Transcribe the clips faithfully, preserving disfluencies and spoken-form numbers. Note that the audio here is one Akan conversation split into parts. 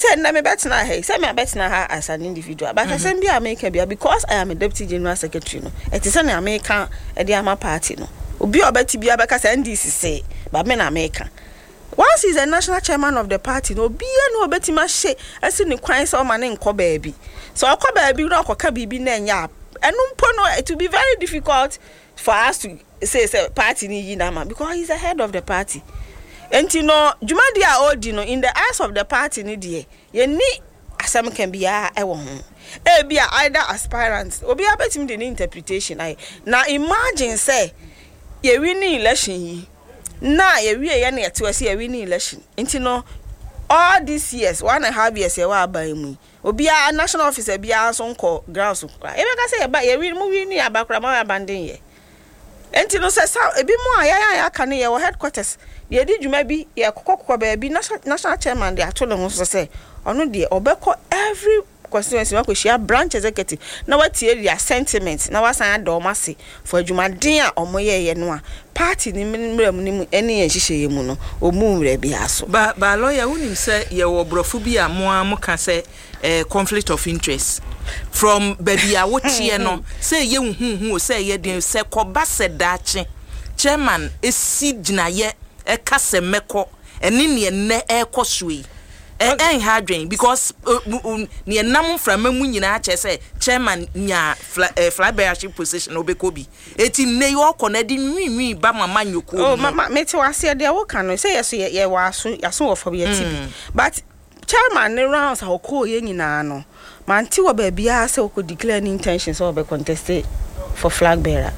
said na me betina he say me betina ha as an individual but I say be America bia because I am a deputy general secretary no e ti say na America e dey ama party no obi obeti bia beka say N D C say but me na America. Once he's a national chairman of the party, no be no beti ma she esi ni kwan so ma ne nko baabi. So akọ baabi no akoka bibi na nya. Enu mpo no it will be very difficult for us to say say party ni yi na ma because he's the head of the party. Enti no jumadi a odi no in the eyes of the party ni de ye ni asem kan bia e wo ho. E bia either aspirants obi abetim de interpretation ai. Na imagine say ye win election yi na ye wie ye na yete wase ye win election nti no all these years one and a half years ye wa aban mu obi a national officer bia so nko grounds kra e be ka say ye ba ye win mu win ni abakra ma abandon ye nti no say ebi mu aya ya aka ne ye wo headquarters ye di dwuma bi ye kokokko ba bi national chairman de atolo ho so say ono de obekọ every constituency wa ko share branch executive na watie their sentiment na wasan adomase for adwumaden a omoye ye no a party ni mmeram ni mu ene ye hihye ye mu no omu mre bia so ba ba lawyer unim say ye wo brofo bi a mo amuka say eh conflict of interest from baby a wotie no say ye huhu say ye den say koba sedache chairman esi ginaye e kase meko ene ne ne e kosui en hardware because near nam from mu nyina che say chairman nya fly bearship position obekobi eti ne yo konadi nwi ba mama nyoko oh mama meti wase de wo kan no say yes ye waso yaso wo for yeti but chairman ne rounds how ko ye nyina no manti wo ba bia say wo declare intentions so be contest for flag bearer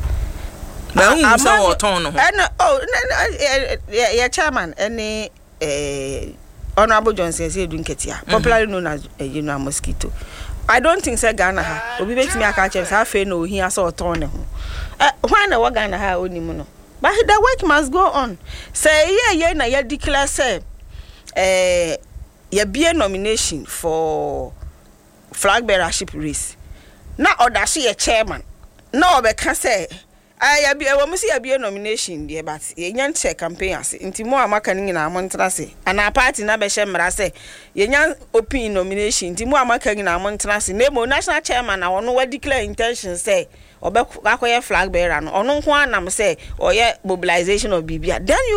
ba hu say wo ton no and oh yeah chairman any eh Honorable Johnson said Dunketia, popularly known as uh, you know, Mosquito. I don't think say Ghana ha. Obi bet me aka chef say fe no he aso turn ho. Eh why na what Ghana ha onimu no. But the work must go on. Say yeah yeah na ye declare say eh ye be a nomination for flag bearership race. Na order she a chairman. Na obeka say I be a musi be a nomination dear but ye nyan check campaign as inti mo amaka ni na amontra se ana party na be she mra se ye nyan open nomination inti mo amaka ni na amontra se nemo national chairman na ono wa declare intention say obe akoye flag bearer no ono nko anam say oye mobilization of bibia then you